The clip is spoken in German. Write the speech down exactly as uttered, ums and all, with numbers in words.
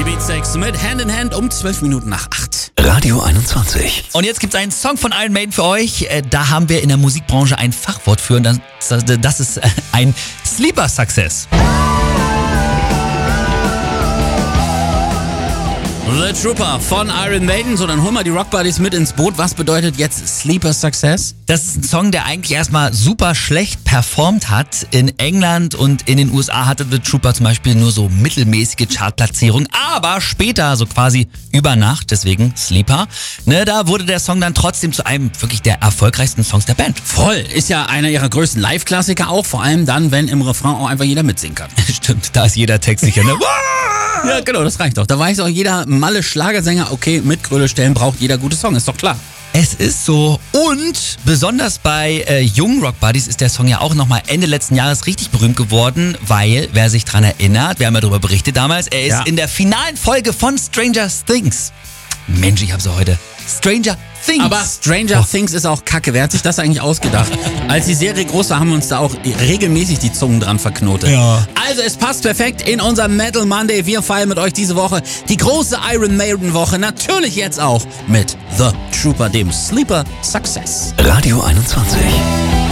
Beatsteaks mit Hand in Hand um zwölf Minuten nach acht. Radio einundzwanzig. Und jetzt gibt's einen Song von Iron Maiden für euch. Äh, Da haben wir in der Musikbranche ein Fachwort für und das, das ist äh, ein Sleeper Success. The Trooper von Iron Maiden. So, dann holen wir die Rock Buddies mit ins Boot. Was bedeutet jetzt Sleeper Success? Das ist ein Song, der eigentlich erstmal super schlecht performt hat. In England und in den U S A hatte The Trooper zum Beispiel nur so mittelmäßige Chartplatzierung. Aber später, so quasi über Nacht, deswegen Sleeper, ne, da wurde der Song dann trotzdem zu einem wirklich der erfolgreichsten Songs der Band. Voll. Ist ja einer ihrer größten Live-Klassiker auch. Vor allem dann, wenn im Refrain auch einfach jeder mitsingen kann. Stimmt, da ist jeder Text sicher, ne? Ja, genau, das reicht doch. Da weiß auch jeder Malle-Schlagersänger, okay, mit Gröle stellen braucht jeder gute Song, ist doch klar. Es ist so. Und besonders bei äh, jungen Rock Buddies ist der Song ja auch nochmal Ende letzten Jahres richtig berühmt geworden, weil, wer sich dran erinnert, wir haben ja darüber berichtet damals, er ist Ja. in der finalen Folge von Stranger Things. Mensch, ich hab sie heute. Stranger Things. Aber Stranger Things ist auch kacke. Wer hat sich das eigentlich ausgedacht? Als die Serie groß war, haben wir uns da auch regelmäßig die Zungen dran verknotet. Ja. Also es passt perfekt in unser Metal Monday. Wir feiern mit euch diese Woche die große Iron Maiden Woche. Natürlich jetzt auch mit The Trooper, dem Sleeper Success. Radio einundzwanzig.